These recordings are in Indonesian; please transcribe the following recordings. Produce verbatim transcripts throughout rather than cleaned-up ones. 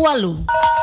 Jamwalu.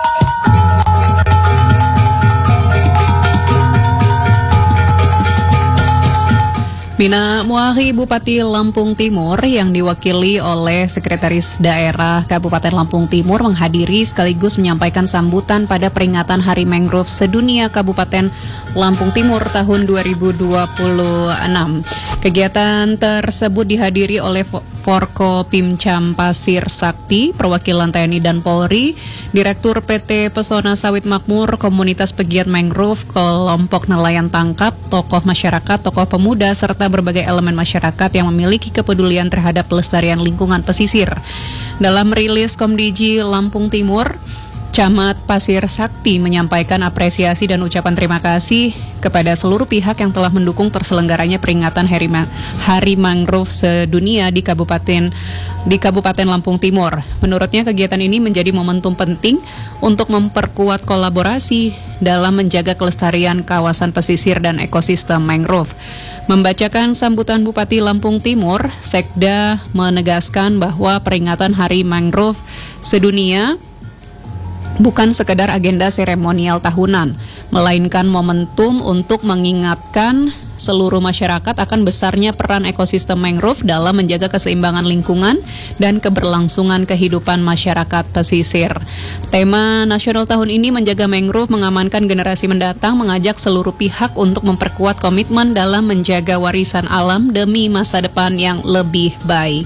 Mina Muahi, Bupati Lampung Timur yang diwakili oleh Sekretaris Daerah Kabupaten Lampung Timur menghadiri sekaligus menyampaikan sambutan pada peringatan Hari Mangrove Sedunia Kabupaten Lampung Timur tahun dua ribu dua puluh enam. Kegiatan tersebut dihadiri oleh Forko Pimcam Pasir Sakti, perwakilan T N I dan Polri, Direktur P T Pesona Sawit Makmur, komunitas pegiat mangrove, kelompok nelayan tangkap, tokoh masyarakat, tokoh pemuda, serta berbagai elemen masyarakat yang memiliki kepedulian terhadap pelestarian lingkungan pesisir. Dalam rilis Komdiji Lampung Timur, Camat Pasir Sakti menyampaikan apresiasi dan ucapan terima kasih kepada seluruh pihak yang telah mendukung terselenggaranya peringatan Hari, Ma- Hari Mangrove Sedunia di Kabupaten di Kabupaten Lampung Timur. Menurutnya kegiatan ini menjadi momentum penting untuk memperkuat kolaborasi dalam menjaga kelestarian kawasan pesisir dan ekosistem mangrove. Membacakan sambutan Bupati Lampung Timur, Sekda menegaskan bahwa peringatan Hari Mangrove Sedunia bukan sekedar agenda seremonial tahunan, melainkan momentum untuk mengingatkan seluruh masyarakat akan besarnya peran ekosistem mangrove dalam menjaga keseimbangan lingkungan dan keberlangsungan kehidupan masyarakat pesisir. Tema nasional tahun ini, menjaga mangrove, mengamankan generasi mendatang, mengajak seluruh pihak untuk memperkuat komitmen dalam menjaga warisan alam demi masa depan yang lebih baik.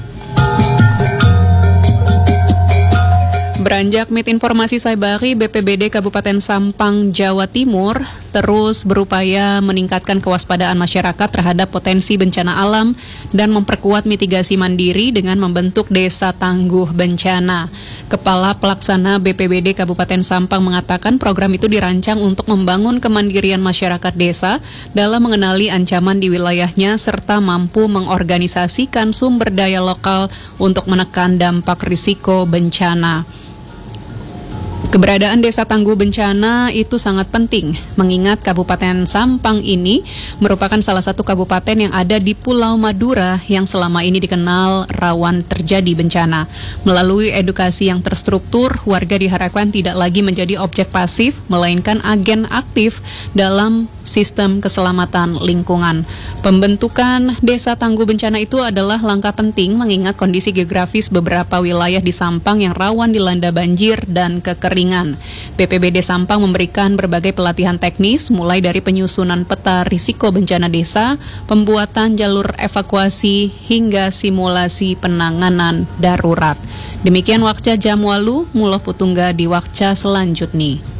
Beranjak mit informasi Saibari, B P B D Kabupaten Sampang, Jawa Timur terus berupaya meningkatkan kewaspadaan masyarakat terhadap potensi bencana alam dan memperkuat mitigasi mandiri dengan membentuk Desa Tangguh Bencana. Kepala Pelaksana B P B D Kabupaten Sampang mengatakan program itu dirancang untuk membangun kemandirian masyarakat desa dalam mengenali ancaman di wilayahnya serta mampu mengorganisasikan sumber daya lokal untuk menekan dampak risiko bencana. Keberadaan Desa Tangguh Bencana itu sangat penting, mengingat Kabupaten Sampang ini merupakan salah satu kabupaten yang ada di Pulau Madura yang selama ini dikenal rawan terjadi bencana. Melalui edukasi yang terstruktur, warga diharapkan tidak lagi menjadi objek pasif, melainkan agen aktif dalam sistem keselamatan lingkungan. Pembentukan Desa Tangguh Bencana itu adalah langkah penting mengingat kondisi geografis beberapa wilayah di Sampang yang rawan dilanda banjir dan kekeringan. B P B D Sampang memberikan berbagai pelatihan teknis mulai dari penyusunan peta risiko bencana desa, pembuatan jalur evakuasi hingga simulasi penanganan darurat. Demikian Wakca Jamwalu, Muloh Putungga di Wakca selanjutnya.